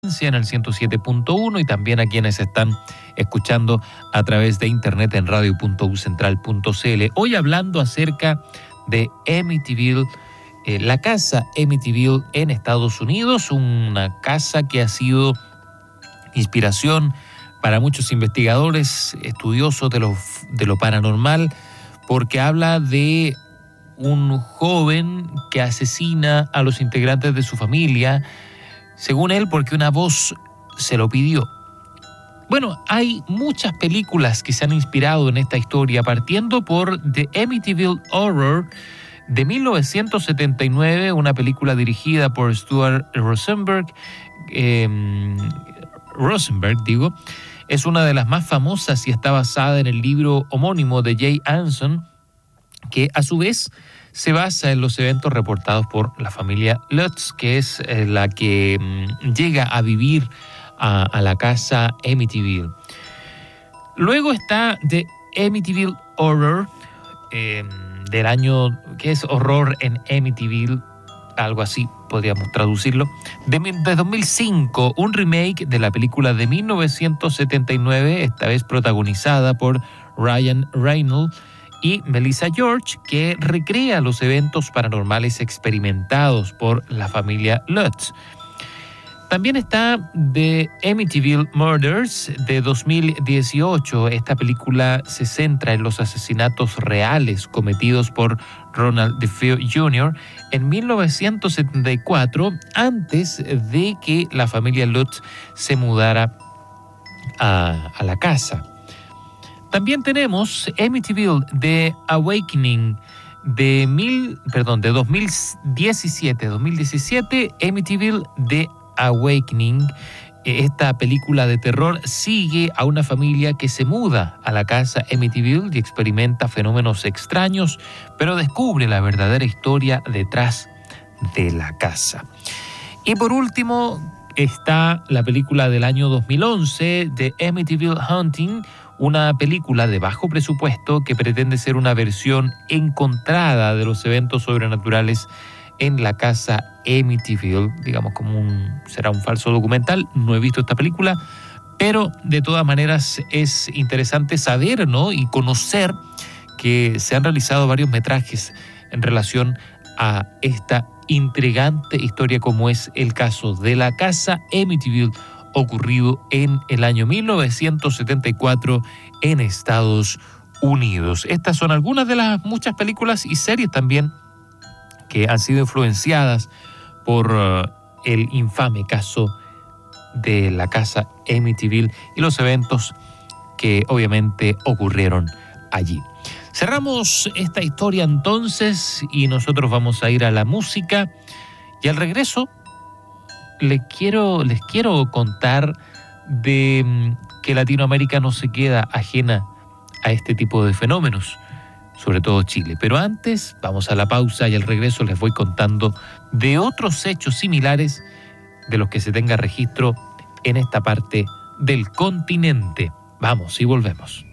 en el 107.1 y también a quienes están escuchando a través de internet en radio.ucentral.cl. Hoy hablando acerca de Amityville, la casa Amityville en Estados Unidos, una casa que ha sido inspiración para muchos investigadores, estudiosos de lo paranormal, porque habla de un joven que asesina a los integrantes de su familia, según él, porque una voz se lo pidió. Bueno, hay muchas películas que se han inspirado en esta historia, partiendo por The Amityville Horror de 1979, una película dirigida por Stuart Rosenberg. Es una de las más famosas y está basada en el libro homónimo de Jay Anson, que a su vez se basa en los eventos reportados por la familia Lutz, que es la que llega a vivir a la casa Amityville. Luego está The Amityville Horror, del año, que es horror en Amityville, algo así podríamos traducirlo, de 2005, un remake de la película de 1979, esta vez protagonizada por Ryan Reynolds y Melissa George, que recrea los eventos paranormales experimentados por la familia Lutz. También está The Amityville Murders de 2018. Esta película se centra en los asesinatos reales cometidos por Ronald DeFeo Jr. en 1974, antes de que la familia Lutz se mudara a la casa. También tenemos Amityville The Awakening de 2017, Amityville The Awakening. Esta película de terror sigue a una familia que se muda a la casa Amityville y experimenta fenómenos extraños, pero descubre la verdadera historia detrás de la casa. Y por último está la película del año 2011 de Amityville Haunting, una película de bajo presupuesto que pretende ser una versión encontrada de los eventos sobrenaturales en la casa Amityville, digamos será un falso documental. No he visto esta película, pero de todas maneras es interesante saber, ¿no?, y conocer que se han realizado varios metrajes en relación a esta intrigante historia, como es el caso de la casa Amityville, ocurrido en el año 1974 en Estados Unidos. Estas son algunas de las muchas películas y series también que han sido influenciadas por el infame caso de la casa Amityville y los eventos que obviamente ocurrieron allí. Cerramos esta historia entonces y nosotros vamos a ir a la música, y al regreso les quiero contar de que Latinoamérica no se queda ajena a este tipo de fenómenos, sobre todo Chile. Pero antes vamos a la pausa y al regreso les voy contando de otros hechos similares de los que se tenga registro en esta parte del continente. Vamos y volvemos.